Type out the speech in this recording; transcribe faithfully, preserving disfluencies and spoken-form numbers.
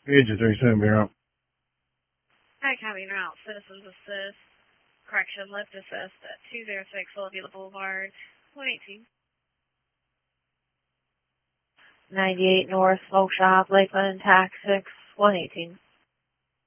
Agent thirty-seven Bureau. Hi, County Route, Citizens Assist, Correction, Lift Assist at two oh six Olivia Boulevard, one eighteen. ninety-eight North Smoke Shop, Lakeland, Tax six, one eighteen.